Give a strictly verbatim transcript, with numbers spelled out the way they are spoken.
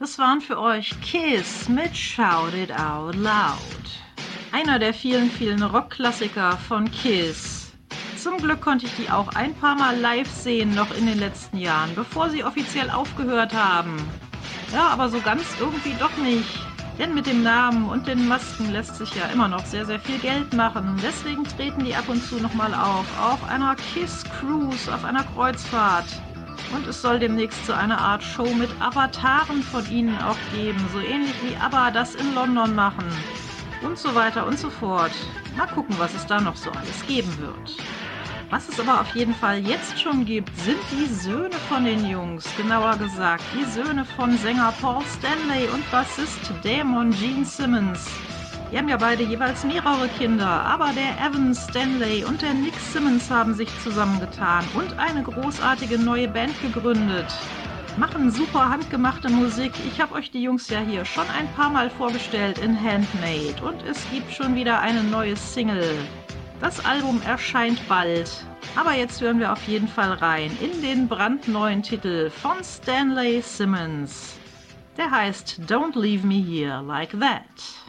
Das waren für euch Kiss mit Shout It Out Loud. Einer der vielen, vielen Rockklassiker von Kiss. Zum Glück konnte ich die auch ein paar Mal live sehen, noch in den letzten Jahren, bevor sie offiziell aufgehört haben. Ja, aber so ganz irgendwie doch nicht. Denn mit dem Namen und den Masken lässt sich ja immer noch sehr, sehr viel Geld machen. Deswegen treten die ab und zu nochmal auf, auf einer Kiss Cruise, auf einer Kreuzfahrt. Und es soll demnächst so eine Art Show mit Avataren von ihnen auch geben, so ähnlich wie ABBA das in London machen. Und so weiter und so fort. Mal gucken, was es da noch so alles geben wird. Was es aber auf jeden Fall jetzt schon gibt, sind die Söhne von den Jungs. Genauer gesagt, die Söhne von Sänger Paul Stanley und Bassist Damon Gene Simmons. Die haben ja beide jeweils mehrere Kinder, aber der Evan Stanley und der Nick Simmons haben sich zusammengetan und eine großartige neue Band gegründet. Machen super handgemachte Musik. Ich habe euch die Jungs ja hier schon ein paar Mal vorgestellt in Handmade und es gibt schon wieder eine neue Single. Das Album erscheint bald, aber jetzt hören wir auf jeden Fall rein in den brandneuen Titel von Stanley Simmons. Der heißt Don't Leave Me Here Like That.